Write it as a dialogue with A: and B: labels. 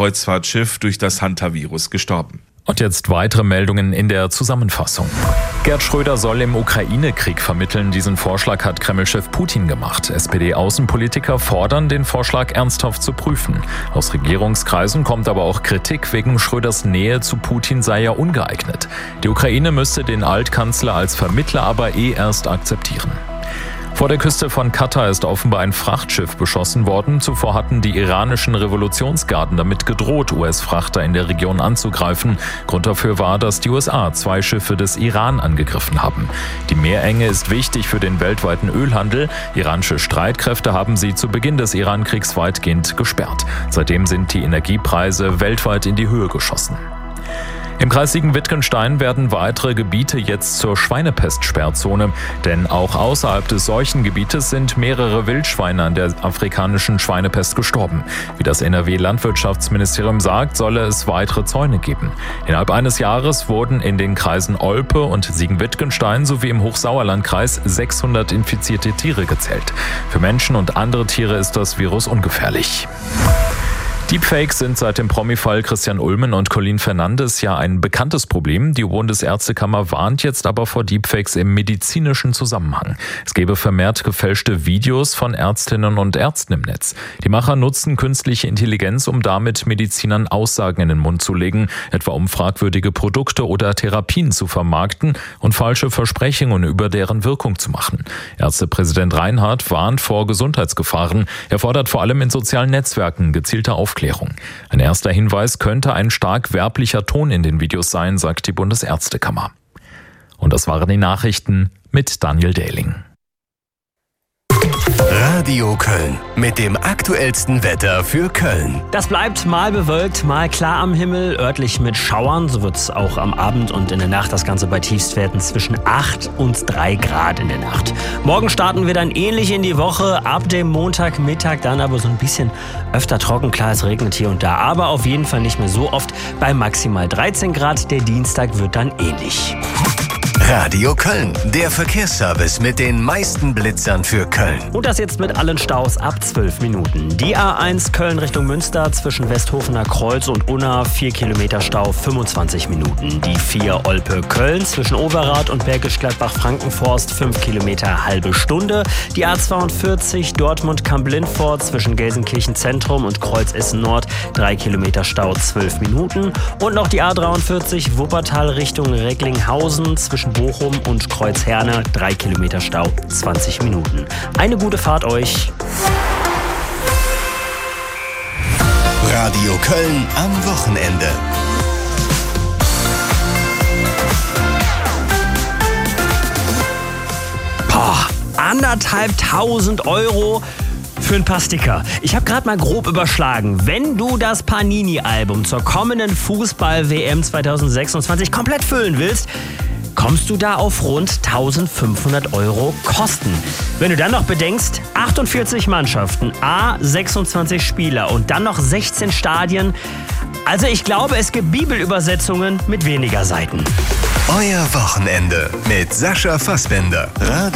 A: Kreuzfahrtschiff durch das Hantavirus gestorben.
B: Und jetzt weitere Meldungen in der Zusammenfassung. Gerd Schröder soll im Ukraine-Krieg vermitteln. Diesen Vorschlag hat Kreml-Chef Putin gemacht. SPD-Außenpolitiker fordern, den Vorschlag ernsthaft zu prüfen. Aus Regierungskreisen kommt aber auch Kritik, wegen Schröders Nähe zu Putin sei er ungeeignet. Die Ukraine müsste den Altkanzler als Vermittler aber erst akzeptieren. Vor der Küste von Katar ist offenbar ein Frachtschiff beschossen worden. Zuvor hatten die iranischen Revolutionsgarden damit gedroht, US-Frachter in der Region anzugreifen. Grund dafür war, dass die USA 2 Schiffe des Iran angegriffen haben. Die Meerenge ist wichtig für den weltweiten Ölhandel. Iranische Streitkräfte haben sie zu Beginn des Iran-Kriegs weitgehend gesperrt. Seitdem sind die Energiepreise weltweit in die Höhe geschossen. Im Kreis Siegen-Wittgenstein werden weitere Gebiete jetzt zur Schweinepest-Sperrzone, denn auch außerhalb des Seuchengebietes sind mehrere Wildschweine an der afrikanischen Schweinepest gestorben. Wie das NRW-Landwirtschaftsministerium sagt, solle es weitere Zäune geben. Innerhalb eines Jahres wurden in den Kreisen Olpe und Siegen-Wittgenstein sowie im Hochsauerlandkreis 600 infizierte Tiere gezählt. Für Menschen und andere Tiere ist das Virus ungefährlich. Deepfakes sind seit dem Promi-Fall Christian Ulmen und Colin Fernandes ja ein bekanntes Problem. Die Bundesärztekammer warnt jetzt aber vor Deepfakes im medizinischen Zusammenhang. Es gebe vermehrt gefälschte Videos von Ärztinnen und Ärzten im Netz. Die Macher nutzen künstliche Intelligenz, um damit Medizinern Aussagen in den Mund zu legen, etwa um fragwürdige Produkte oder Therapien zu vermarkten und falsche Versprechungen über deren Wirkung zu machen. Ärztepräsident Reinhardt warnt vor Gesundheitsgefahren. Er fordert vor allem in sozialen Netzwerken gezielte Aufklärung. Ein erster Hinweis könnte ein stark werblicher Ton in den Videos sein, sagt die Bundesärztekammer. Und das waren die Nachrichten mit Daniel Dehling.
C: Radio Köln mit dem aktuellsten Wetter für Köln.
D: Das bleibt mal bewölkt, mal klar am Himmel, örtlich mit Schauern. So wird es auch am Abend und in der Nacht. Das Ganze bei Tiefstwerten zwischen 8 und 3 Grad in der Nacht. Morgen starten wir dann ähnlich in die Woche. Ab dem Montagmittag dann aber so ein bisschen öfter trocken. Klar, es regnet hier und da, aber auf jeden Fall nicht mehr so oft. Bei maximal 13 Grad. Der Dienstag wird dann ähnlich.
C: Radio Köln, der Verkehrsservice mit den meisten Blitzern für Köln.
D: Und das jetzt mit allen Staus ab 12 Minuten. Die A1 Köln Richtung Münster zwischen Westhofener Kreuz und Unna 4 Kilometer Stau 25 Minuten. Die 4 Olpe Köln zwischen Overath und Bergisch Gladbach-Frankenforst 5 Kilometer halbe Stunde. Die A42 Dortmund-Kamp-Lindfort zwischen Gelsenkirchen Zentrum und Kreuz Essen Nord 3 Kilometer Stau 12 Minuten. Und noch die A43 Wuppertal Richtung Recklinghausen zwischen Bochum und Kreuz-Herne 3 Kilometer Stau 20 Minuten. Eine gute Fahrt euch.
C: Radio Köln am Wochenende.
D: Boah, 1.500 € für ein paar Sticker. Ich habe gerade mal grob überschlagen. Wenn du das Panini-Album zur kommenden Fußball-WM 2026 komplett füllen willst, kommst du da auf rund 1.500 € Kosten. Wenn du dann noch bedenkst, 48 Mannschaften, 26 Spieler und dann noch 16 Stadien. Also ich glaube, es gibt Bibelübersetzungen mit weniger Seiten.
C: Euer Wochenende mit Sascha Fassbender.